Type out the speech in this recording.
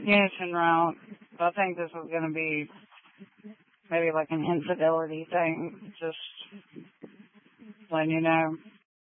communication route. But I think this is going to be maybe like an infidelity thing. Just letting you know.